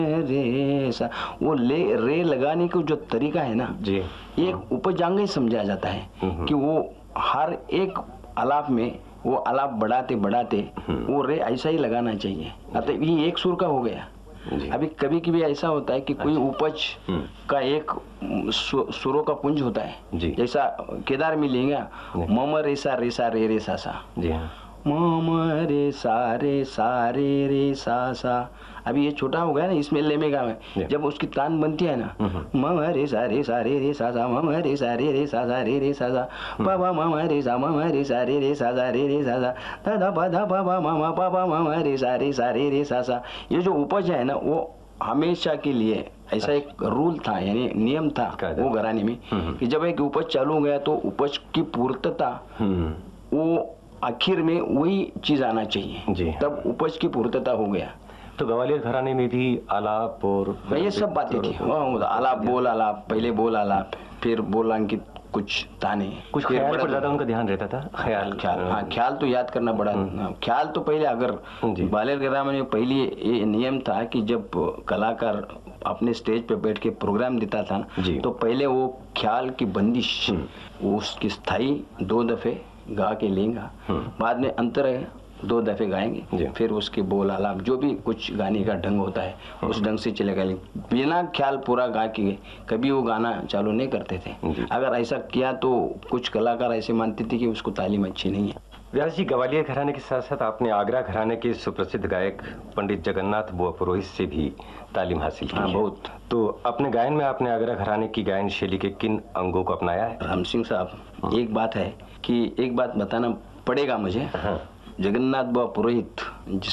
रे सा, वो ले रे लगाने का जो तरीका है ना जी, एक उपजांग ही समझा जाता है कि वो हर एक आलाप में वो आलाप बढ़ाते बढ़ाते वो रे ऐसा ही लगाना चाहिए। अतः ये एक सुर का हो गया। अभी कभी कभी ऐसा होता है कि कोई उपज का एक सुरों का पुंज होता है, जैसा केदार में लेंगे मम रेसा रे रे सा सा, मम रे सा रे सा। अभी ये छोटा हो गया ना, इसमें लेमेगा में जब उसकी तान बनती है ना, मम रे सा रे सा सा, मम रे सा रे सा सा, पापा मम रे सा रे सा दादा पादा पापा मम पापा मम रे सा सा। ये जो उपज है ना वो हमेशा के लिए ऐसा एक रूल था, यानी नियम था वो घराने में कि जब एक उपज चालू हो गया तो उपज की पूर्तता वो आखिर में वही चीज आना चाहिए, तब उपज की पूर्तता हो गया। तो ग्वालियर घराने में भी आलाप और ये सब बातें थी। आलाप बोल आलाप, पहले बोल आलाप, फिर बोल अंकित, कुछ ताने, कुछ ख्याल पर ज्यादा उनका ध्यान रहता था। ख्याल तो याद करना पड़ा। ख्याल तो पहले अगर ग्वालियर घराने में पहले ये नियम था कि जब कलाकार अपने स्टेज पे बैठ के प्रोग्राम देता था तो पहले वो ख्याल की बंदिश वो उसकी स्थाई 2 दफे गा के लेंगे, बाद में अंतर है 2 दफे गाएंगे, फिर उसके बोल आलाप जो भी कुछ गाने का ढंग होता है उस ढंग से चलेगा। बिना ख्याल पूरा गा के कभी वो गाना चालू नहीं करते थे। अगर ऐसा किया तो कुछ कलाकार ऐसे मानते थे कि उसको तालीम अच्छी नहीं है। व्यास जी, ग्वालियर घराने के साथ साथ आपने आगरा घराने के सुप्रसिद्ध गायक पंडित जगन्नाथ बुआ पुरोहित से भी तालीम हासिल की है। बहुत। तो अपने गायन में आपने आगरा घराने की गायन शैली के किन अंगों को अपनाया है? राम सिंह साहब, एक बात है कि एक बात बताना पड़ेगा मुझे। जगन्नाथ बुआ पुरोहित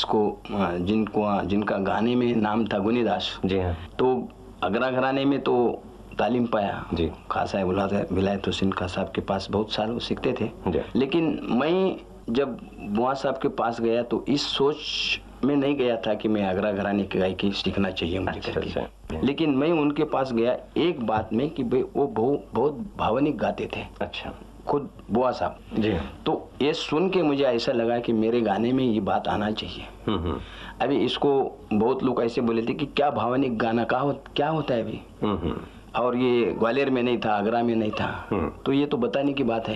जिनका गाने में नाम था गुनीदास जी हाँ, तो आगरा घराने में तो तालीम पाया जी। खासा विलायत हुसैन खां साहब के पास बहुत साल वो सीखते थे, लेकिन मैं जब बुआ साहब के पास गया तो इस सोच में नहीं गया था कि मैं आगरा घराने की गायकी सीखना चाहिए मुझे करके। लेकिन मैं उनके पास गया एक बात में कि भाई वो बहुत भावनिक गाते थे। अच्छा, खुद बुआ साहब जी। तो ये सुन के मुझे ऐसा लगा कि मेरे गाने में ये बात आना चाहिए। अभी इसको बहुत लोग ऐसे बोले थे कि क्या भावनिक गाना क्या होता है अभी, और ये ग्वालियर में नहीं था, आगरा में नहीं था, तो ये तो बताने की बात है।